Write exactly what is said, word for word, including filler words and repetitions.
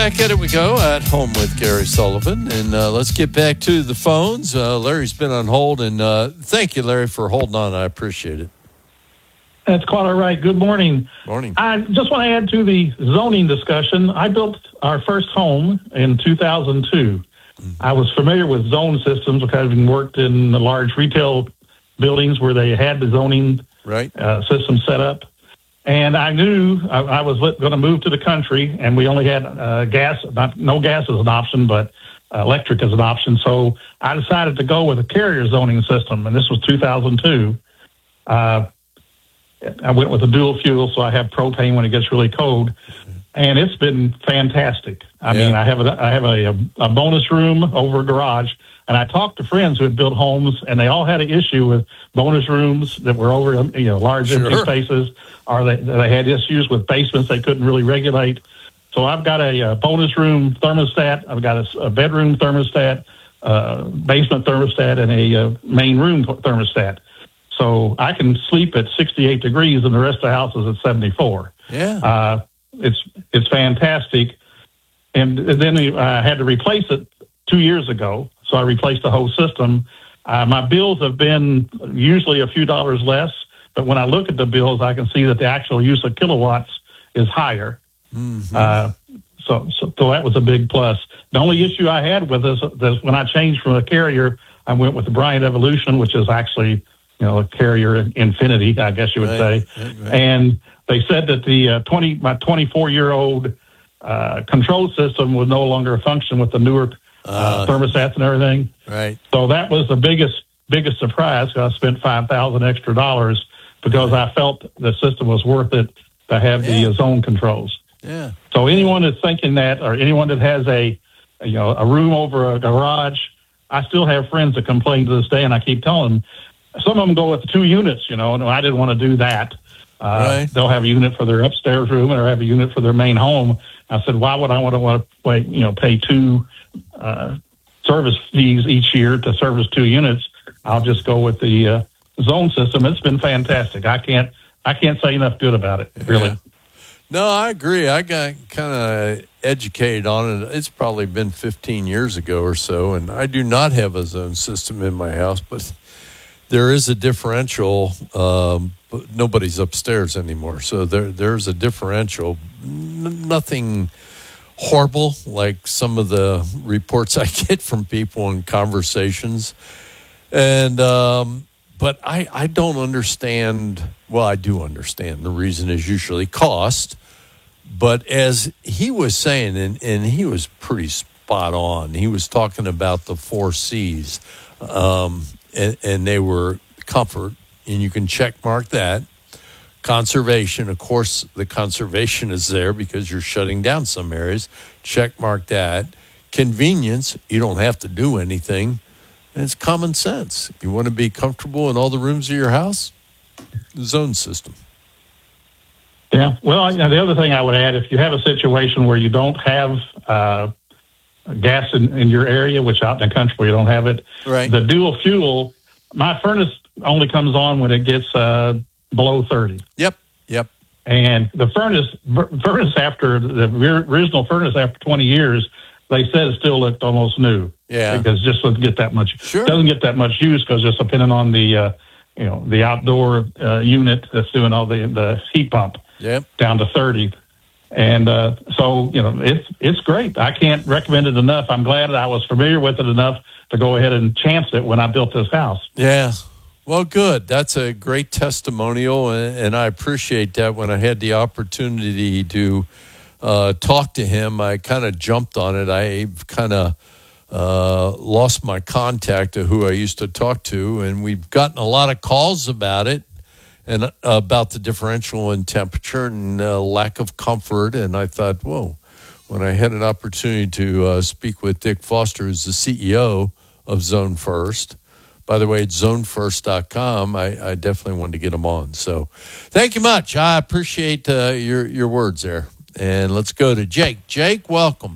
Back at it we go at home with Gary Sullivan, and uh, let's get back to the phones. Uh, Larry's been on hold, and uh, thank you, Larry, for holding on. I appreciate it. That's quite all right. Good morning. Morning. I just want to add to the zoning discussion. I built our first home in two thousand two. Mm-hmm. I was familiar with zone systems because I've worked in the large retail buildings where they had the zoning right. uh, system set up. And I knew I, I was going to move to the country, and we only had uh, gas, not, no gas as an option, but uh, electric as an option. So I decided to go with a carrier zoning system, and this was two thousand two. Uh, I went with a dual fuel, so I have propane when it gets really cold, and it's been fantastic. I yeah. mean, I have a I have a, a bonus room over a garage, and I talked to friends who had built homes, and they all had an issue with bonus rooms that were over, you know, large sure. empty spaces, or they they had issues with basements they couldn't really regulate. So I've got a, a bonus room thermostat, I've got a, a bedroom thermostat, uh, basement thermostat, and a uh, main room thermostat. So I can sleep at sixty-eight degrees, and the rest of the house is at seventy-four. Yeah, uh, it's it's fantastic. And then I had to replace it two years ago, so I replaced the whole system. Uh, my bills have been usually a few dollars less, but when I look at the bills, I can see that the actual use of kilowatts is higher. Mm-hmm. Uh, so, so, so that was a big plus. The only issue I had with this is when I changed from a carrier, I went with the Bryant Evolution, which is actually, you know, a carrier infinity, I guess you would right, say. right, right. And they said that the uh, twenty my twenty-four year old uh, control system would no longer function with the newer uh, uh, thermostats and everything. Right. So that was the biggest biggest surprise. Because I spent five thousand extra dollars because I felt the system was worth it to have yeah. the uh, zone controls. Yeah. So anyone that's thinking that, or anyone that has a you know a room over a garage, I still have friends that complain to this day, and I keep telling them. Some of them go with two units, you know, and I didn't want to do that. Uh, right. They'll have a unit for their upstairs room or have a unit for their main home. I said, why would I want to want to wait, you know, pay two uh, service fees each year to service two units? I'll just go with the uh, zone system. It's been fantastic. I can't, I can't say enough good about it, really. Yeah. No, I agree. I got kind of educated on it. It's probably been fifteen years ago or so, and I do not have a zone system in my house, but there is a differential, um, but nobody's upstairs anymore. So there, there's a differential. N- nothing horrible like some of the reports I get from people in conversations. And um, but I, I don't understand. Well, I do understand. The reason is usually cost. But as he was saying, and, and he was pretty spot on, he was talking about the four C's. Um And, and they were comfort, and you can check mark that. Conservation, of course, the conservation is there because you're shutting down some areas. Check mark that. Convenience, you don't have to do anything. And it's common sense. You want to be comfortable in all the rooms of your house? Zone system. Yeah. Well, I, the other thing I would add, if you have a situation where you don't have uh, gas in, in your area, which out in the country where you don't have it, right. the dual fuel, my furnace only comes on when it gets uh, below thirty. Yep, yep. And the furnace, furnace after the original furnace after twenty years, they said it still looked almost new. Yeah, because it just doesn't get that much. Sure. Doesn't get that much use because just depending on the uh, you know the outdoor uh, unit that's doing all the the heat pump. Yep. Down to thirty. And uh, so, you know, it's it's great. I can't recommend it enough. I'm glad that I was familiar with it enough to go ahead and chance it when I built this house. Yeah. Well, good. That's a great testimonial, and, and I appreciate that. When I had the opportunity to uh, talk to him, I kind of jumped on it. I kind of uh, lost my contact of who I used to talk to, and we've gotten a lot of calls about it. And uh, about the differential in temperature and uh, lack of comfort. And I thought, whoa, when I had an opportunity to uh, speak with Dick Foster, who's the C E O of Zone First. By the way, it's zone first dot com. I, I definitely wanted to get him on. So thank you much. I appreciate uh, your, your words there. And let's go to Jake. Jake, welcome.